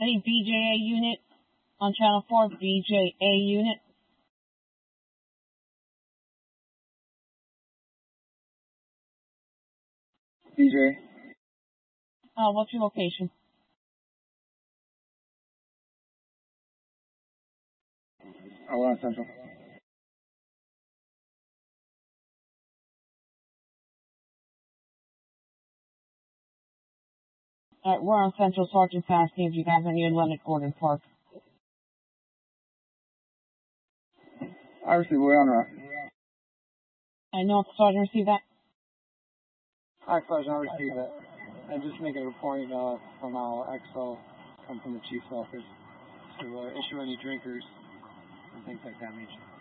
Any BJA unit on channel 4? BJA unit? BJ. What's your location? We're on Central. We're on Central. Sergeant asking if you guys are near Leonard Gordon Park. I received. We're on route. I know if the sergeant received that. Hi, Sergeant. I received it. And just making a point from our XO, come from the chief's office, to issue any drinkers and things like that nature.